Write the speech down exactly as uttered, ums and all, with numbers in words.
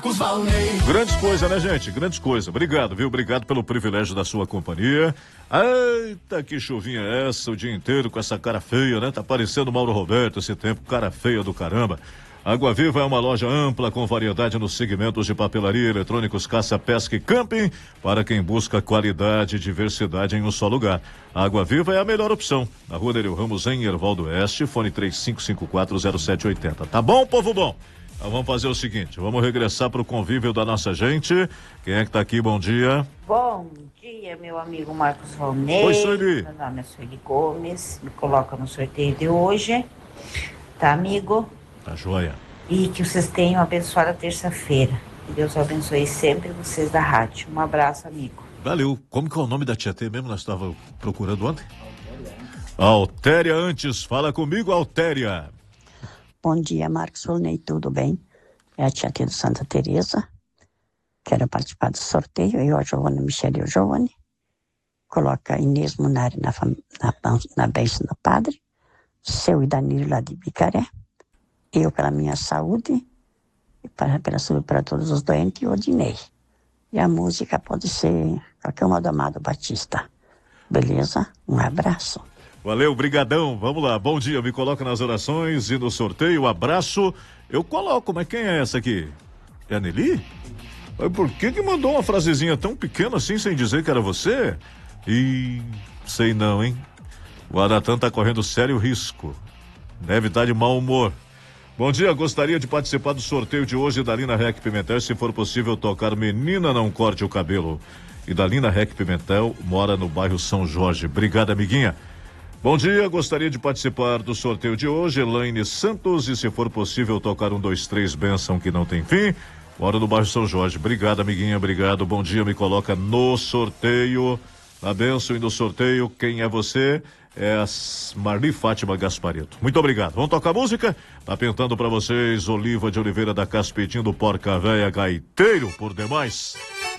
Marcos Vawney. Grandes coisas, né, gente? Grandes coisas. Obrigado, viu? Obrigado pelo privilégio da sua companhia. Eita, que chuvinha é essa o dia inteiro com essa cara feia, né? Tá parecendo Mauro Roberto esse tempo, cara feia do caramba. Água Viva é uma loja ampla com variedade nos segmentos de papelaria, eletrônicos, caça, pesca e camping para quem busca qualidade e diversidade em um só lugar. Água Viva é a melhor opção. Na Rua Nereu Ramos, em Hervaldo Oeste, fone três cinco cinco quatro zero sete oito zero. Tá bom, povo bom? Então vamos fazer o seguinte, vamos regressar para o convívio da nossa gente. Quem é que tá aqui? Bom dia. Bom dia, meu amigo Marcos Vawney. Oi, Sueli. Meu nome é Sueli Gomes. Me coloca no sorteio de hoje. Tá, amigo? Tá joia. E que vocês tenham uma abençoada terça-feira. Que Deus abençoe sempre vocês da rádio. Um abraço, amigo. Valeu. Como que é o nome da tia T mesmo? Nós estávamos procurando ontem? Altéria antes. Fala comigo, Altéria. Bom dia, Marcos Vawney, tudo bem? É a tia T do Santa Teresa. Quero participar do sorteio. Eu, a Giovana, Michele e o Giovanni. Coloca Inês Munari na, na, na bênção do padre. Seu e Danilo lá de Bicaré. Eu pela minha saúde, e para, pela saúde para todos os doentes, e o Odinei. E a música pode ser qualquer uma do Amado Batista. Beleza? Um abraço. Valeu, brigadão. Vamos lá, bom dia. Me coloca nas orações e no sorteio. Abraço. Eu coloco, mas quem é essa aqui? É a Nelly? Mas por que que mandou uma frasezinha tão pequena assim, sem dizer que era você? E sei não, hein? O Aratã tá correndo sério risco. Deve estar de mau humor. Bom dia, gostaria de participar do sorteio de hoje da Lina Rec Pimentel, se for possível tocar Menina Não Corte o Cabelo. E da Lina Rec Pimentel, mora no bairro São Jorge. Obrigado, amiguinha. Bom dia, gostaria de participar do sorteio de hoje, Elaine Santos, e se for possível tocar um, dois, três, benção que não tem fim. Mora no bairro São Jorge. Obrigado, amiguinha, obrigado. Bom dia, me coloca no sorteio. Na benção e no sorteio, quem é você? É a Marli Fátima Gasparito. Muito obrigado. Vamos tocar música? Tá pintando pra vocês Oliva de Oliveira da Caspetinho do Porca Véia Gaiteiro, por demais.